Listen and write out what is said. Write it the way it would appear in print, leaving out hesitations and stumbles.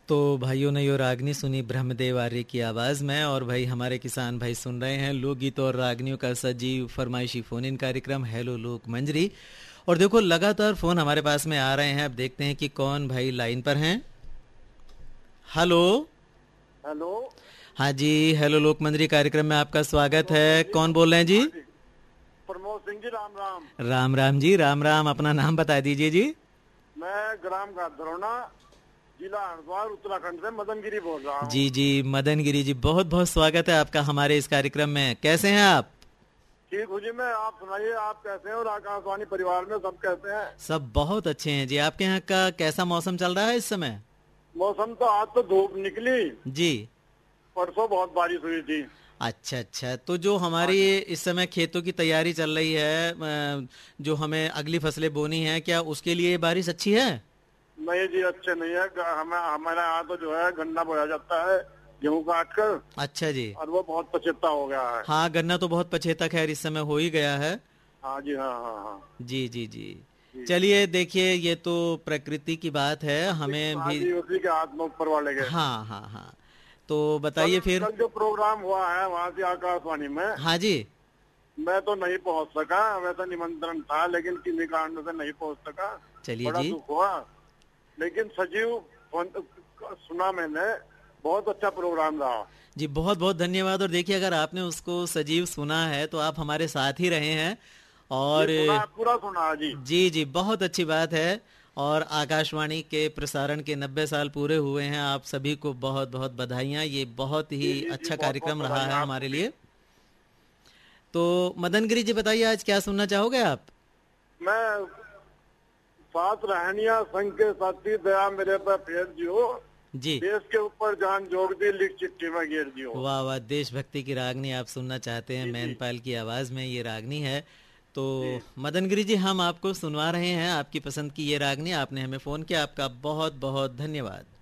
तो भाइयों ने यो रागनी सुनी ब्रह्मदेव आर्य की आवाज़ में। और भाई हमारे किसान भाई सुन रहे हैं लोकगीत और रागनियों का सजीव फरमाइशी फ़ोन इन कार्यक्रम हेलो लोक मंजरी। और देखो लगातार फ़ोन हमारे पास में आ रहे हैं। अब देखते हैं कि कौन भाई लाइन पर हैं। Hello hello. हाँ जी, हेलो लोक मंजरी कार्यक्रम में आपका स्वागत है। कौन बोल रहे हैं जी? प्रमोद सिंह जी, राम राम। राम राम जी, राम राम। अपना नाम बता दीजिए जी। मैं ग्राम घाटधरौना, जिला हरिद्वार, उत्तराखंड से मदन गिरी बोल रहा हूँ। जी जी मदन गिरी जी, बहुत बहुत स्वागत है आपका हमारे इस कार्यक्रम में। कैसे हैं आप? ठीक हूँ जी मैं, आप सुनाइए, आप कैसे हैं और आकाशवाणी परिवार में सब कैसे हैं? सब बहुत अच्छे हैं जी। आपके यहाँ का कैसा मौसम चल रहा है इस समय? मौसम तो आज तो धूप निकली, जी। परसों बहुत बारिश हुई थी। अच्छा अच्छा, तो जो हमारी इस समय खेतों की तैयारी चल रही है, जो हमें अगली फसलें बोनी है, क्या उसके लिए बारिश अच्छी है? नहीं जी, अच्छे नहीं है। हमारे यहाँ तो जो है गन्ना बोया जाता है गेहूँ काट कर। अच्छा जी। और वो बहुत पछेता हो गया है। हाँ, गन्ना तो बहुत पछेता खैर इस समय हो ही गया है। हाँ जी, हाँ हाँ हाँ जी जी जी। चलिए देखिए, ये तो प्रकृति की बात है, हमें हाँ भी। जी, उसी के हाथ में ऊपर वाले के। हाँ हाँ हाँ। तो बताइए फिर। कल जो प्रोग्राम हुआ है वहाँ से आकाशवाणी में, हाँ जी। मैं तो नहीं पहुँच सका। वैसा निमंत्रण था लेकिन किन्हीं कारण से नहीं पहुँच सका। चलिए बड़ा जी। दुख हुआ। लेकिन सजीव सुना मैंने, बहुत अच्छा प्रोग्राम रहा जी बहुत बहुत धन्यवाद। और देखिए, अगर आपने उसको सजीव सुना है तो आप हमारे साथ ही रहे हैं। और ये सुना, पूरा सुना जी। जी जी, बहुत अच्छी बात है। और आकाशवाणी के प्रसारण के 90 साल पूरे हुए हैं। आप सभी को बहुत बहुत बधाइयाँ। ये बहुत जी ही जी जी, अच्छा बहुत बहुत कार्यक्रम रहा है बधाई हमारे आपको भी। लिए। तो मदन गिरी जी बताइए, आज क्या सुनना चाहोगे आप? मैं साथ रहनिया संग के साथी दया मेरे पे फेर दियो, जी। देश के ऊपर जान जोड़ दी लिख चिट्ठी में घेर दियो। वाह वाह, देशभक्ति की रागनी आप सुनना चाहते हैं। जी जी मैनपाल की आवाज़ में ये रागनी है। तो जी। मदन गिरी जी, हम आपको सुनवा रहे हैं आपकी पसंद की ये रागनी। आपने हमें फ़ोन किया, आपका बहुत बहुत धन्यवाद।